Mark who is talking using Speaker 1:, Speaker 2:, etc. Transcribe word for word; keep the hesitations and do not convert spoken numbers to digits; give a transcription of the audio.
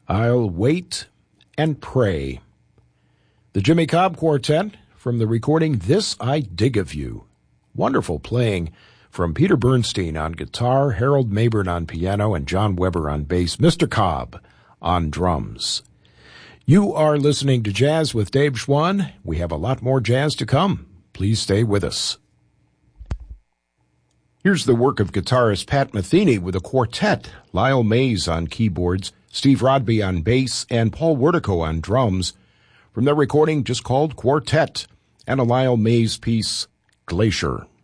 Speaker 1: I'll Wait and Pray. The Jimmy Cobb Quartet from the recording This I Dig of You. Wonderful playing from Peter Bernstein on guitar, Harold Mabern on piano, and John Weber on bass, Mister Cobb on drums. You are listening to Jazz with Dave Schwann. We have a lot more jazz to come. Please stay with us. Here's the work of guitarist Pat Metheny with a quartet, Lyle Mays on keyboards, Steve Rodby on bass, and Paul Wertico on drums, from their recording just called Quartet, and a Lyle Mays piece, Glacier.